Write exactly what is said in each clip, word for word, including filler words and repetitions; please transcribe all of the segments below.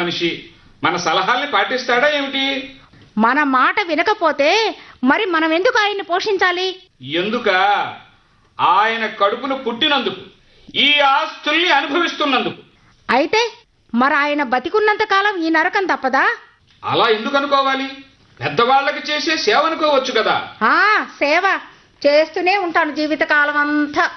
మనిషి మన సలహాల్ని పాటిస్తాడా ఏమిటి? మన మాట వినకపోతే మరి మనం ఎందుకు ఆయన్ని పోషించాలి? ఎందుక? ఆయన కడుపును పుట్టినందుకు, ఈ ఆస్తుల్ని అనుభవిస్తున్నందుకు. అయితే మరి ఆయన బతికున్నంత కాలం ఈ నరకం తప్పదా? అలా ఎందుకు అనుకోవాలి? పెద్దవాళ్ళకి చేసే సేవ అనుకోవచ్చు కదా. ఆ సేవ చేస్తూనే ఉంటాను జీవితకాలం అంతా.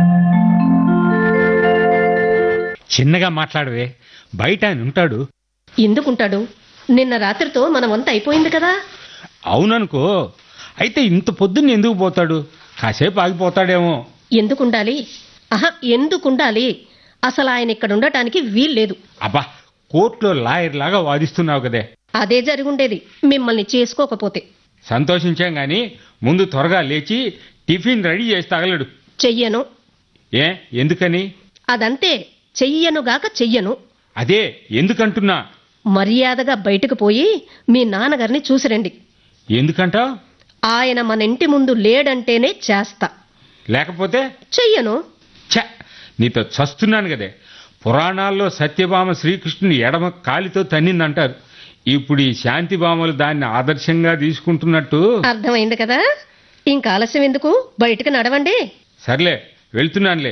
చిన్నగా మాట్లాడవే, బయట ఆయన ఉంటాడు. ఎందుకుంటాడు? నిన్న రాత్రితో మన వంత అయిపోయింది కదా. అవుననుకో, అయితే ఇంత పొద్దున్న ఎందుకు పోతాడు? కాసేపు ఆగిపోతాడేమో. ఎందుకుండాలి? ఆహా, ఎందుకుండాలి? అసలు ఆయన ఇక్కడ ఉండటానికి వీల్లేదు. అబ్బా, కోర్టులో లాయర్ లాగా వాదిస్తున్నావు కదే. అదే జరుగుండేది మిమ్మల్ని చేసుకోకపోతే. సంతోషించాం గాని ముందు త్వరగా లేచి టిఫిన్ రెడీ చేసి తగలడు. చెయ్యను. ఏ ఎందుకని? అదంతే, చెయ్యనుగాక చెయ్యను. అదే ఎందుకంటున్నా. మర్యాదగా బయటకు పోయి మీ నాన్నగారిని చూసిరండి. ఎందుకంటావు? ఆయన మన ఇంటి ముందు లేడంటేనే చేస్తా, లేకపోతే చెయ్యను. ఛ, నీతో చస్తున్నాను కదే. పురాణాల్లో సత్యభామ శ్రీకృష్ణుని ఎడమ కాలితో తన్నిందంటారు. ఇప్పుడు ఈ శాంతిభామలు దాన్ని ఆదర్శంగా తీసుకుంటున్నట్టు. అర్థమైంది కదా. ఇంకా ఆలస్యం ఎందుకు? బయటకు నడవండి. సర్లే, వెళ్తున్నానులే.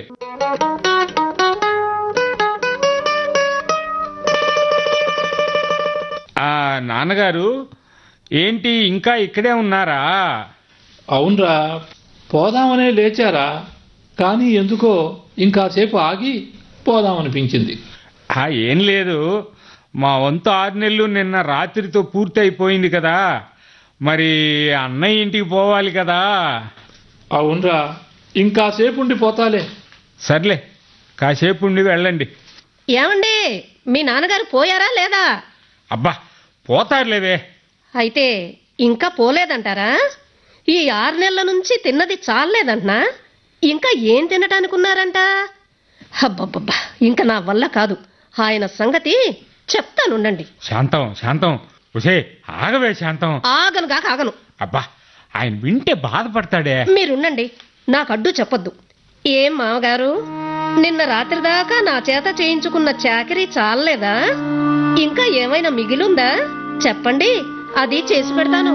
ఆ నాన్నగారు ఏంటి ఇంకా ఇక్కడే ఉన్నారా? అవునరా, పోదామనే లేచారా, కానీ ఎందుకో ఇంకాసేపు ఆగి పోదామనిపించింది. ఆ ఏం లేదు, మా వంతు ఆరు నెలలు నిన్న రాత్రితో పూర్తి అయిపోయింది కదా, మరి అన్నయ్య ఇంటికి పోవాలి కదా. అవునరా, ఇంకాసేపు ఉండి పోతాలే. సర్లే, కాసేపు ఉండి వెళ్ళండి. ఏమండి, మీ నాన్నగారు పోయారా లేదా? అబ్బా, పోతారులేవే. అయితే ఇంకా పోలేదంటారా? ఈ ఆరు నెలల నుంచి తిన్నది చాలేదంటనా? ఇంకా ఏం తినటానికి ఉన్నారంట? అబ్బబ్బబ్బా, ఇంకా నా వల్ల కాదు. ఆయన సంగతి చెప్తానుండండి. శాంతం శాంతం, ఉసే ఆగవే శాంతం. ఆగనుగా కాగను. అబ్బా, ఆయన వింటే బాధపడతాడే. మీరుండండి, నాకు అడ్డు చెప్పొద్దు. ఏం మామగారు, నిన్న రాత్రి దాకా నా చేత చేయించుకున్న చాకరీ చాలలేదా? ఇంకా ఏమైనా మిగిలుందా? చెప్పండి, అది చేసి పెడతాను.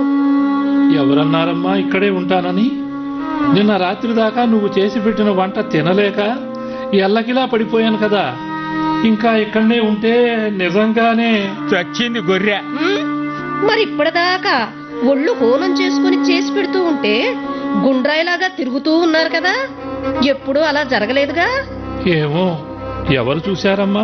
ఎవరన్నారమ్మా ఇక్కడే ఉంటానని? నిన్న రాత్రి దాకా నువ్వు చేసి పెట్టిన వంట తినలేక ఎల్లకిలా పడిపోయాను కదా. ఇంకా ఇక్కడనే ఉంటే నిజంగానే చచ్చింది గొర్రె. ఉమ్, మరి ఇప్పటిదాకా ఒళ్ళు హోనం చేసుకుని చేసి పెడుతూ ఉంటే గుండ్రాయిలాగా తిరుగుతూ ఉన్నారు కదా. ఎప్పుడూ అలా జరగలేదుగా. ఏమో, ఎవరు చూశారమ్మా?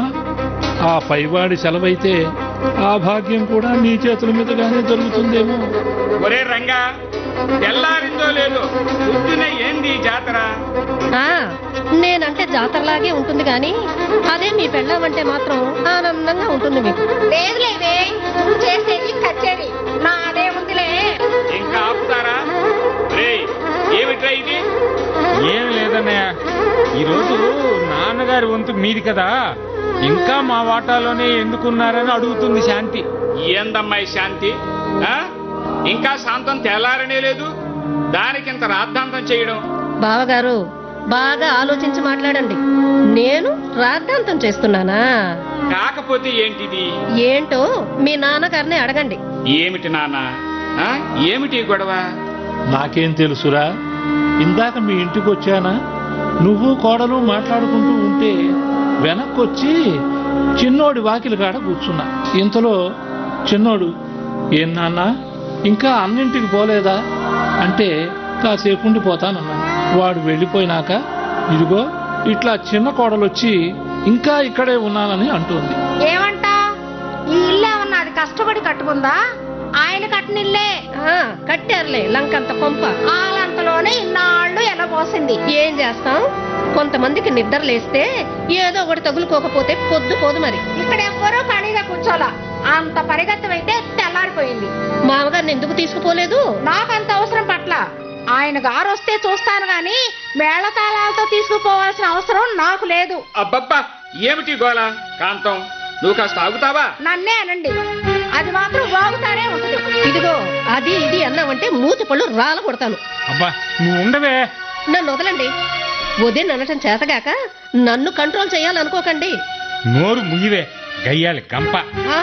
ఆ పైవాడి సెలవైతే ఆ భాగ్యం కూడా నీ చేతుల మీదుగానే జరుగుతుందేమో. ఒరే రంగా, తెల్లారిందో లేదో పొద్దునే ఏంది ఈ జాతర? ఆ నేనంటే జాతరలాగే ఉంటుంది గాని అదే మీ పెళ్ళామంటే మాత్రం ఆనందంగా ఉంటుంది మీకు. లేదులేదే, నువ్వు చేసేది కచ్చేది నాదే ఉందిలే. ఇంకా ఆపుతారా? రేయ్, ఏమిట్రా ఇది? ఏం లేదన్నయ్య, ఈరోజు నాన్నగారి వంతు మీది కదా, ఇంకా మా వాటాలోనే ఎందుకున్నారని అడుగుతుంది శాంతి. ఏందమ్మాయి శాంతి? ఆ? ఇంకా శాంతం తెల్లారనే లేదు, దానికింత రాద్ధాంతం చేయడం. బావగారు, బాగా ఆలోచించి మాట్లాడండి. నేను రాద్ధాంతం చేస్తున్నానా? కాకపోతే ఏంటిది? ఏంటో మీ నాన్నగారిని అడగండి. ఏమిటి నాన్న? ఆ? ఏమిటి ఈ గొడవ? నాకేం తెలుసురా, ఇందాక మీ ఇంటికి వచ్చానా, నువ్వు కోడలు మాట్లాడుకుంటూ ఉంటే వెనక్కొచ్చి చిన్నోడి వాకిలి కాడ కూర్చున్నా. ఇంతలో చిన్నోడు, ఏం నాన్న ఇంకా అన్నింటికి పోలేదా అంటే కాసేపు ఉండి పోతానన్నా. వాడు వెళ్ళిపోయినాక ఇదిగో ఇట్లా చిన్న కోడలొచ్చి ఇంకా ఇక్కడే ఉన్నానని అంటుంది. ఏమంటా? ఈ ఇల్లు ఏమన్నా అది కష్టపడి కట్టుకుందా? ఆయన కట్టినిల్లే. ఆ, కట్టారులే లంకంత కొంప. ఆలంతలోనే ఇన్నాళ్ళు ఎలబోసింది. ఏం చేస్తాం, కొంతమందికి నిద్ర లేస్తే ఏదో ఒకటి తగులుకోకపోతే పొద్దు పోదు. మరి ఇక్కడ ఎవ్వరూ ఖాళీగా కూర్చోలా. అంత పరిగెత్తం అయితే తెల్లారిపోయింది. మామగారిని ఎందుకు తీసుకుపోలేదు? నాకంత అవసరం పట్ల. ఆయన గారు వస్తే చూస్తాను గాని మేళతాళాలతో తీసుకుపోవాల్సిన అవసరం నాకు లేదు. అబ్బబ్బా, ఏమిటి గోల? కాంతం, నువ్వు కాస్త ఆగుతావా? నన్నే అనండి, అది మాత్రం వాగుతానే ఉంటుంది. ఇదిగో అది ఇది అన్నావంటే మూతి పళ్ళు రాల కొడతాను. అబ్బా, నువ్వు ఉండవే. నన్ను వదలండి. వదిన అనటం చేతగాక నన్ను కంట్రోల్ చేయాలనుకోకండి. నోరు ముగివే, గయ్యాలి గంప. ఆ